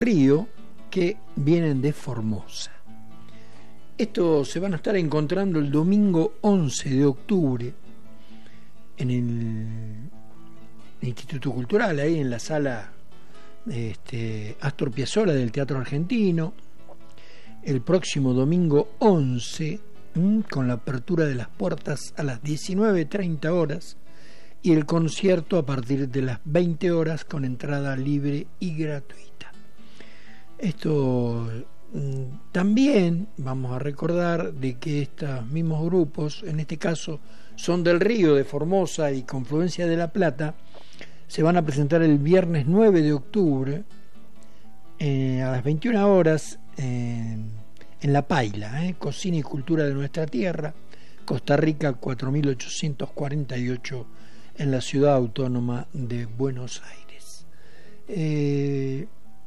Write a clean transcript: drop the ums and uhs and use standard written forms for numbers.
Río que vienen de Formosa. Estos se van a estar encontrando el domingo 11 de octubre en el Instituto Cultural, ahí en la sala Astor Piazzolla del Teatro Argentino. El próximo domingo 11, con la apertura de las puertas a las 19:30 horas y el concierto a partir de las 20 horas con entrada libre y gratuita. Esto también vamos a recordar de que estos mismos grupos, en este caso Son del Río de Formosa y Confluencia de la Plata, se van a presentar el viernes 9 de octubre a las 21 horas en La Paila, Cocina y Cultura de Nuestra Tierra, Costa Rica 4848, en la ciudad autónoma de Buenos Aires.